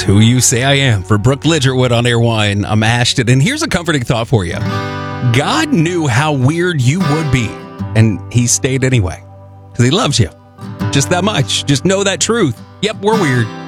Who You Say I Am for Brooke Lidgerwood on Airwine. I'm Ashton, and here's a comforting thought for you. God knew how weird you would be, and he stayed anyway, because he loves you. Just that much. Just know that truth. Yep, we're weird.